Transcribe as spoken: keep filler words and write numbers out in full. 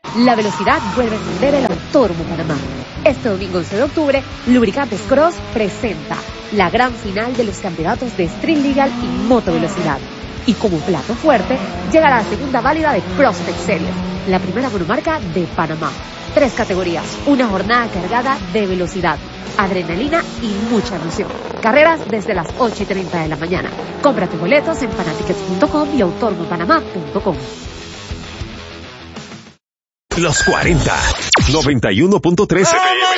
La velocidad vuelve a encender el Autódromo Panamá. Este domingo once de octubre, Lubricantes Cross presenta la gran final de los campeonatos de Street Legal y Motovelocidad. Y como plato fuerte, llegará la segunda válida de Prospect Series, la primera monomarca de Panamá. Tres categorías, una jornada cargada de velocidad, adrenalina y mucha emoción. Carreras desde las ocho y treinta de la mañana. Compra tus boletos en fanatickets punto com y autódromo panamá punto com. Los cuarenta, noventa y uno punto tres F M.